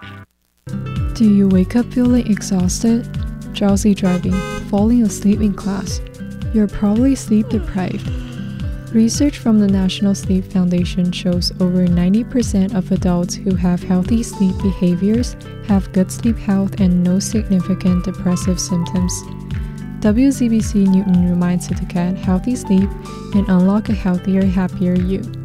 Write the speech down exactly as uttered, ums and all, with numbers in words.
Do you wake up feeling exhausted, drowsy driving, falling asleep in class? You're probably sleep deprived. Research from the National Sleep Foundation shows over ninety percent of adults who have healthy sleep behaviors have good sleep health and no significant depressive symptoms. W Z B C Newton reminds you to get healthy sleep and unlock a healthier, happier you.